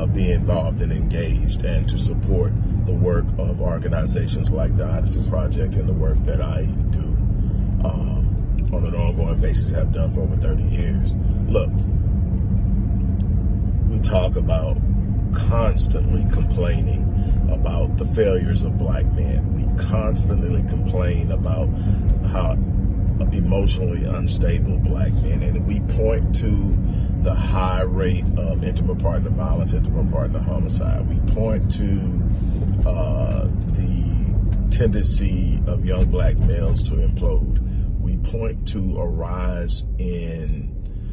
be involved and engaged, and to support the work of organizations like the Odyssey Project and the work that I do on an ongoing basis, have done for over 30 years. Look, we talk about constantly complaining about the failures of black men. We constantly complain about how emotionally unstable black men, and we point to the high rate of intimate partner violence, intimate partner homicide. We point to the tendency of young black males to implode. We point to a rise in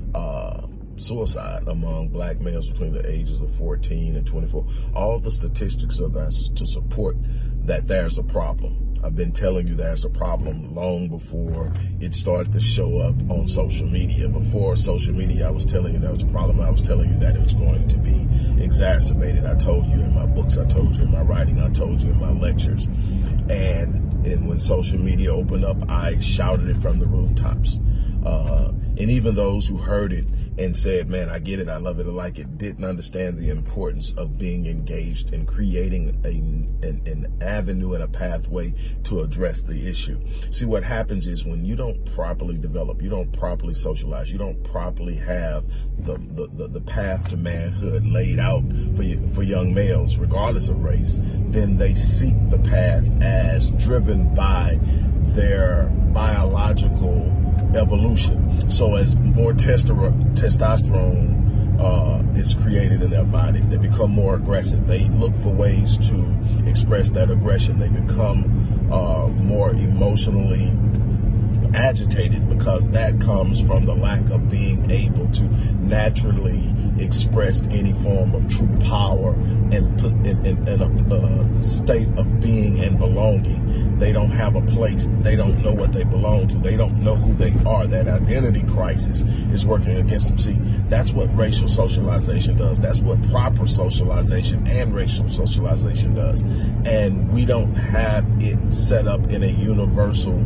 suicide among black males between the ages of 14 and 24. All the statistics are there to support that there's a problem. I've been telling you there's a problem long before it started to show up on social media. Before social media, I was telling you there was a problem. I was telling you that it was going to be exacerbated. I told you in my books, I told you in my writing, I told you in my lectures. And when social media opened up, I shouted it from the rooftops. And even those who heard it and said, man, I get it, I love it, I like it, didn't understand the importance of being engaged in creating an avenue and a pathway to address the issue. See, what happens is when you don't properly develop, you don't properly socialize, you don't properly have the path to manhood laid out for young males, regardless of race, then they seek the path as driven by their biological evolution. So as more testosterone is created in their bodies, they become more aggressive. They look for ways to express that aggression. They become more emotionally agitated, because that comes from the lack of being able to naturally express any form of true power and put in a state of being and belonging. They don't have a place. They don't know what they belong to. They don't know who they are. That identity crisis is working against them. See, that's what racial socialization does. That's what proper socialization and racial socialization does. And we don't have it set up in a universal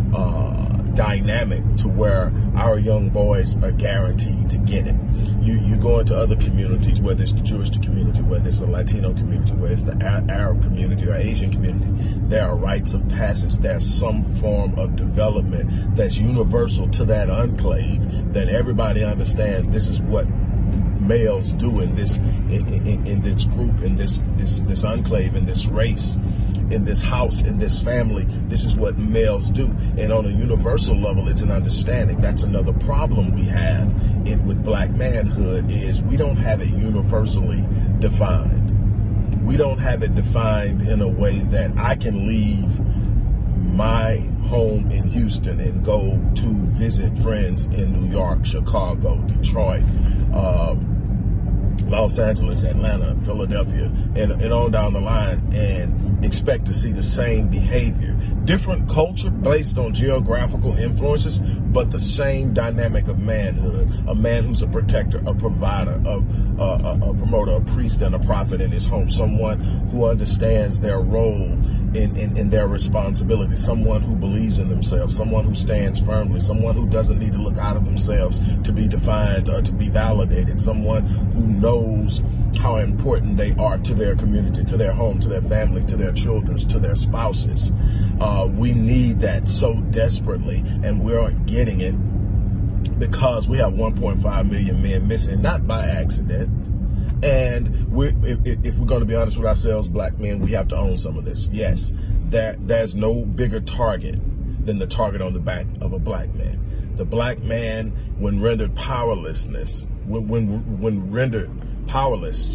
dynamic to where our young boys are guaranteed to get it. You go into other communities, whether it's the Jewish community, whether it's the Latino community, whether it's the Arab community or Asian community, there are rites of passage. There's some form of development that's universal to that enclave, that everybody understands this is what males do in this group, in this enclave, in this race, in this house, in this family. This is what males do. And on a universal level, it's an understanding. That's another problem we have with black manhood, is we don't have it universally defined. We don't have it defined in a way that I can leave my home in Houston and go to visit friends in New York, Chicago, Detroit, Los Angeles, Atlanta, Philadelphia, and on down the line, and expect to see the same behavior. Different culture based on geographical influences, but the same dynamic of manhood. A man who's a protector, a provider, a promoter, a priest, and a prophet in his home. Someone who understands their role in their responsibility. Someone who believes in themselves. Someone who stands firmly. Someone who doesn't need to look out of themselves to be defined or to be validated. Someone who knows how important they are to their community, to their home, to their family, to their children, to their spouses. We need that so desperately, and we aren't getting it because we have 1.5 million men missing, not by accident. And if we're going to be honest with ourselves, black men, we have to own some of this. Yes, there's no bigger target than the target on the back of a black man. The black man, when rendered powerlessness, when rendered powerless,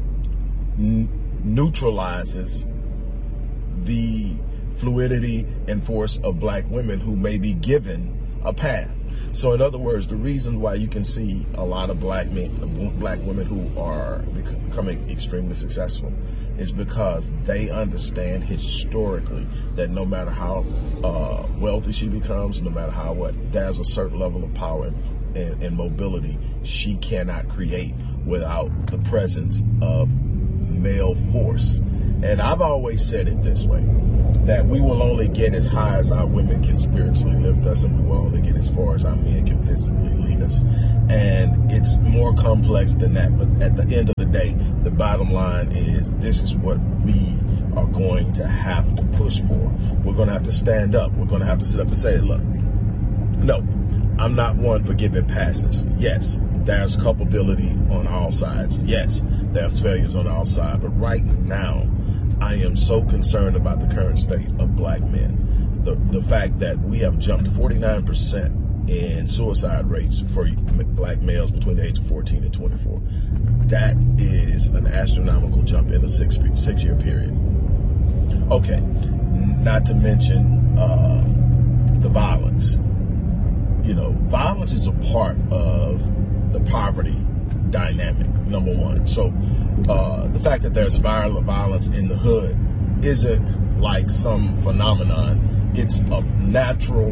neutralizes the fluidity and force of black women who may be given a path. So in other words, the reason why you can see a lot of black women who are becoming extremely successful is because they understand historically that no matter how wealthy she becomes, no matter how there's a certain level of power and mobility she cannot create without the presence of male force. And I've always said it this way. that we will only get as high as our women can spiritually lift us, and we will only get as far as our men can physically lead us. And it's more complex than that. But at the end of the day, the bottom line is this is what we are going to have to push for. We're going to have to stand up. We're going to have to sit up and say, look, no, I'm not one for giving passes. Yes, there's culpability on all sides. Yes, there's failures on all sides. But right now, I am so concerned about the current state of black men. The fact that we have jumped 49% in suicide rates for black males between the age of 14 and 24. That is an astronomical jump in a six-year period. Okay, not to mention the violence. You know, violence is a part of the poverty dynamic, number one. So the fact that there's violence in the hood isn't like some phenomenon. It's a natural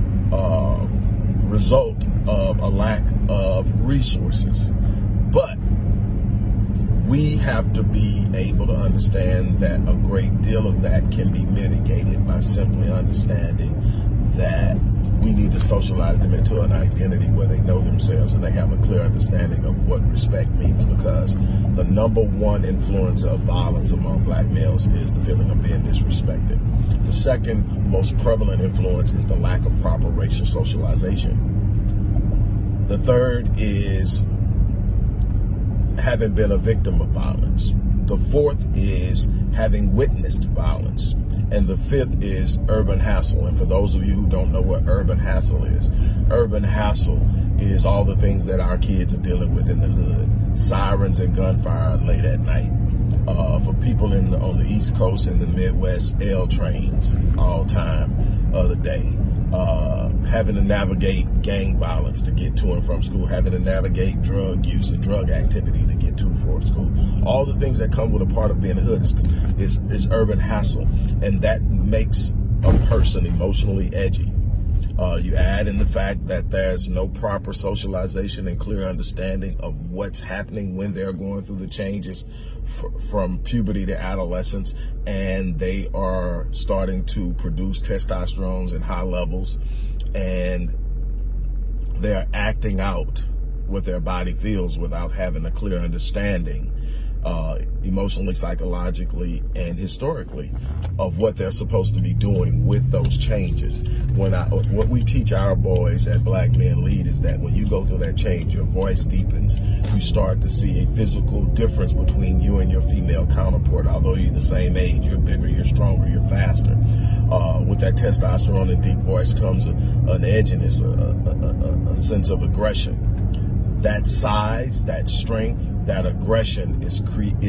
result of a lack of resources. But we have to be able to understand that a great deal of that can be mitigated by simply understanding that we need to socialize them into an identity where they know themselves and they have a clear understanding of what respect means, because the number one influencer of violence among black males is the feeling of being disrespected. The second most prevalent influence is the lack of proper racial socialization. The third is having been a victim of violence. The fourth is having witnessed violence. And the fifth is urban hassle. And for those of you who don't know what urban hassle is all the things that our kids are dealing with in the hood. Sirens and gunfire late at night. For people on the East Coast and the Midwest, L trains all time of the day. Having to navigate gang violence to get to and from school, having to navigate drug use and drug activity to get to and from school. All the things that come with a part of being a hood is urban hassle, and that makes a person emotionally edgy. You add in the fact that there's no proper socialization and clear understanding of what's happening when they're going through the changes from puberty to adolescence, and they are starting to produce testosterone in high levels, and they're acting out what their body feels without having a clear understanding emotionally, psychologically, and historically of what they're supposed to be doing with those changes. What we teach our boys at Black Men Lead is that when you go through that change, your voice deepens. You start to see a physical difference between you and your female counterpart. Although you're the same age, you're bigger, you're stronger, you're faster. With that testosterone and deep voice comes an edginess, a sense of aggression. That size, that strength, that aggression is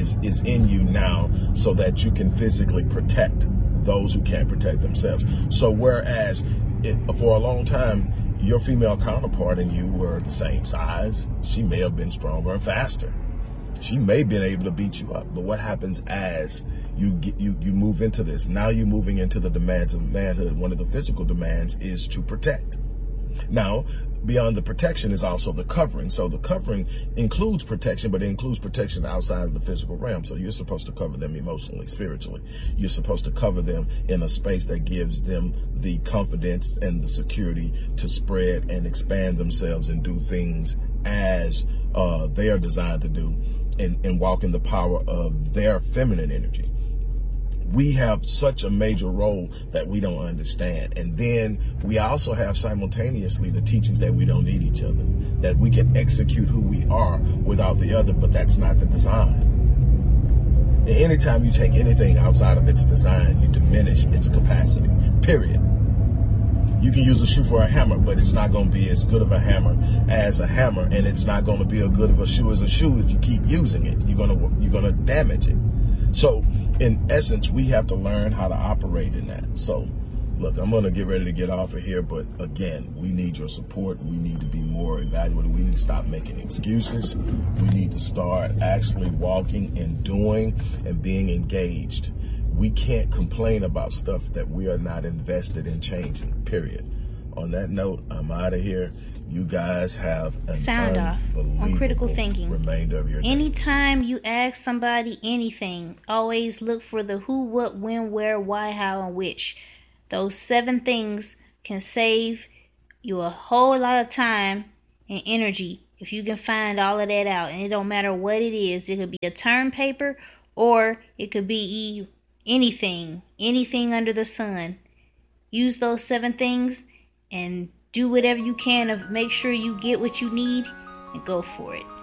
in you now, so that you can physically protect those who can't protect themselves. So whereas for a long time, your female counterpart and you were the same size, she may have been stronger and faster. She may have been able to beat you up. But what happens as you move into this? Now you're moving into the demands of manhood. One of the physical demands is to protect. Now, beyond the protection is also the covering. So the covering includes protection, but it includes protection outside of the physical realm. So you're supposed to cover them emotionally, spiritually. You're supposed to cover them in a space that gives them the confidence and the security to spread and expand themselves and do things as they are designed to do, and walk in the power of their feminine energy. We have such a major role that we don't understand. And then we also have simultaneously the teachings that we don't need each other, that we can execute who we are without the other, but that's not the design. And anytime you take anything outside of its design, you diminish its capacity, period. You can use a shoe for a hammer, but it's not going to be as good of a hammer as a hammer, and it's not going to be as good of a shoe as a shoe if you keep using it. You're going to damage it. So in essence, we have to learn how to operate in that. So look, I'm going to get ready to get off of here, but again, we need your support. We need to be more evaluated. We need to stop making excuses. We need to start actually walking and doing and being engaged. We can't complain about stuff that we are not invested in changing, period. On that note, I'm out of here. You guys have an Sound off on critical thinking. Remainder of your day. Anytime you ask somebody anything, always look for the who, what, when, where, why, how, and which. Those 7 things can save you a whole lot of time and energy if you can find all of that out. And it don't matter what it is. It could be a term paper, or it could be anything under the sun. Use those 7 things and do whatever you can to make sure you get what you need, and go for it.